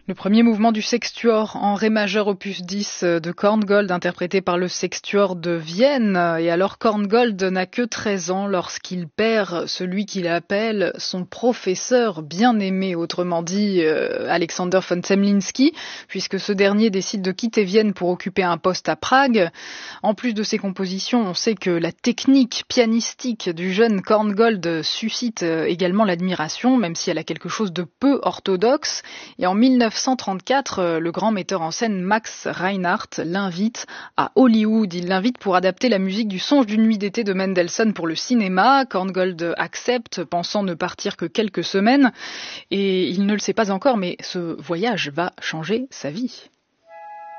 Le premier mouvement du Sextuor en ré majeur opus 10 de Korngold, interprété par le Sextuor de Vienne. Et alors Korngold n'a que 13 ans lorsqu'il perd celui qu'il appelle son professeur bien-aimé, autrement dit Alexander von Zemlinsky, puisque ce dernier décide de quitter Vienne pour occuper un poste à Prague. En plus de ses compositions, on sait que la technique pianistique du jeune Korngold suscite également l'admiration, même si elle a quelque chose de peu orthodoxe. Et en 1934, le grand metteur en scène Max Reinhardt l'invite à Hollywood. Il l'invite pour adapter la musique du Songe d'une nuit d'été de Mendelssohn pour le cinéma. Korngold accepte, pensant ne partir que quelques semaines. Et il ne le sait pas encore, mais ce voyage va changer sa vie.